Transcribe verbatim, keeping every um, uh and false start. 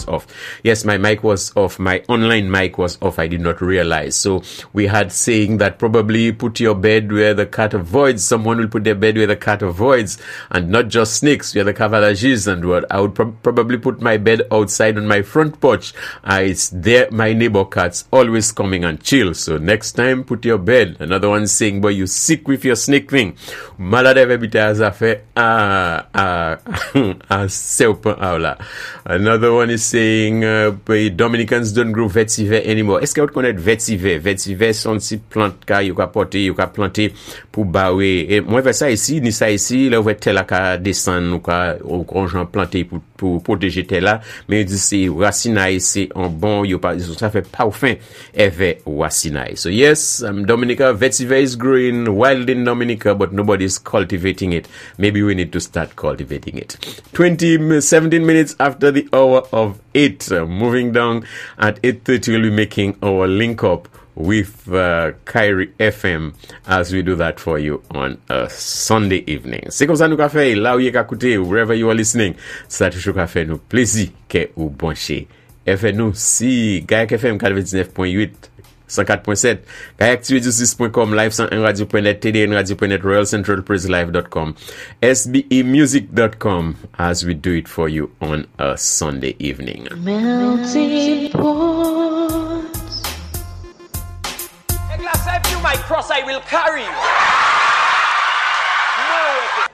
was off. Yes, my mic was off. My online mic was off. I did not realize. So we had saying that probably put your bed where the cat avoids. Someone will put their bed where the cat avoids, and not just snakes, where the cavalages and what. I would pro- probably put my bed outside on my front porch. Uh, it's there. My neighbor cats always coming and chill. So next time, put your bed. Another one saying, boy, you sick with your snake thing. Malade vebite as a fait. Ah, ah, ah, serpent aula. Another one is saying, uh, Dominicans don't grow vetiver anymore. Est-ce que vous connaissez vetiver? Vetiver sont si plantes ka you ka porter, you ka planter pour bawe. Et moi, vers ça ici, ni ça ici, là, vous êtes là ka descendre ou ka, ou qu'on planter pour, pour protéger tel là. Mais il dit, c'est racinaille, c'est un bon, you pas, ça fait pas au fin, effet racinaille. So yes, um, Dominica, vetiver is growing wild in Dominica, but nobody is cultivating it. Maybe we need to start cultivating it. twenty, seventeen minutes after the hour of eight. Uh, moving down at eight thirty, we'll be making our link up with uh, Kyrie F M as we do that for you on a Sunday evening. C'est comme ça nous ka fait, là où y ka koute, wherever you are listening. Ça touche ka fait nous plaisir que ou branché. F M nous si Gaiac F M quatre-vingt-dix-neuf point huit, cent quatre point sept, gaiac tiret six point com, live cent un radio point net, T D N radio point net, royal central praise live dot com, S B E music dot com as we do it for you on a Sunday evening. Melting pots. A glass I view my cross I will carry.